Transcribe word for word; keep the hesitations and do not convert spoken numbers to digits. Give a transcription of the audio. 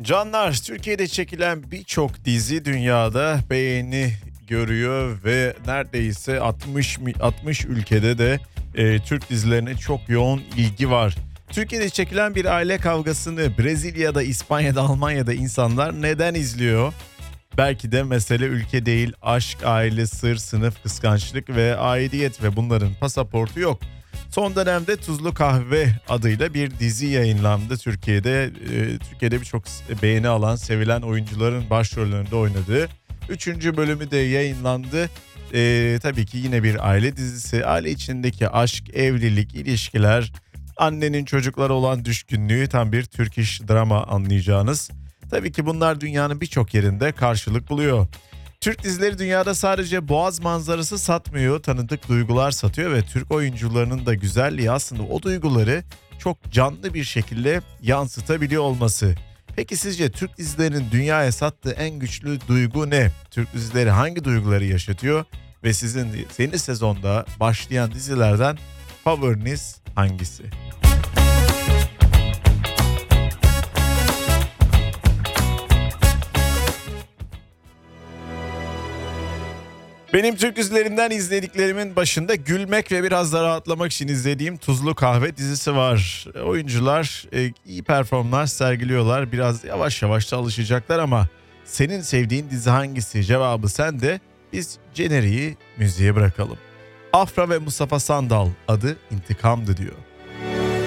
Canlar, Türkiye'de çekilen birçok dizi dünyada beğeni görüyor ve neredeyse altmış mi- altmış ülkede de e, Türk dizilerine çok yoğun ilgi var. Türkiye'de çekilen bir aile kavgasını Brezilya'da, İspanya'da, Almanya'da insanlar neden izliyor? Belki de mesele ülke değil, aşk, aile, sır, sınıf, kıskançlık ve aidiyet ve bunların pasaportu yok. Son dönemde Tuzlu Kahve adıyla bir dizi yayınlandı Türkiye'de. Ee, Türkiye'de birçok beğeni alan, sevilen oyuncuların başrollerinde oynadığı. Üçüncü bölümü de yayınlandı. Ee, tabii ki yine bir aile dizisi. Aile içindeki aşk, evlilik, ilişkiler, annenin çocuklara olan düşkünlüğü, tam bir Türk iş drama anlayacağınız. Tabii ki bunlar dünyanın birçok yerinde karşılık buluyor. Türk dizileri dünyada sadece boğaz manzarası satmıyor, tanıdık duygular satıyor ve Türk oyuncularının da güzelliği aslında o duyguları çok canlı bir şekilde yansıtabiliyor olması. Peki sizce Türk dizilerinin dünyaya sattığı en güçlü duygu ne? Türk dizileri hangi duyguları yaşatıyor ve sizin yeni sezonda başlayan dizilerden favoriniz hangisi? Benim Türk dizilerinden izlediklerimin başında gülmek ve biraz da rahatlamak için izlediğim Tuzlu Kahve dizisi var. Oyuncular e, iyi performans sergiliyorlar. Biraz yavaş yavaş da alışacaklar ama senin sevdiğin dizi hangisi? Cevabı sende. Biz jeneriği müziğe bırakalım. Afra ve Mustafa Sandal, adı İntikam'dı diyor.